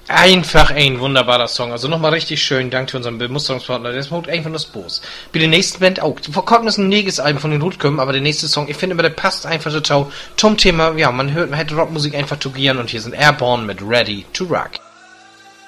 Einfach ein wunderbarer Song. Also nochmal richtig schön, danke für unseren Bemusterungspartner. Das macht einfach nur Spaß. Bei der nächsten Band auch. Vor kurzem ist ein nächstes Album von den Hutkömmen, aber der nächste Song, ich finde immer, der passt einfach total zum Thema. Ja, man hätte Rockmusik einfach zu gieren und hier sind Airborne mit Ready to Rock.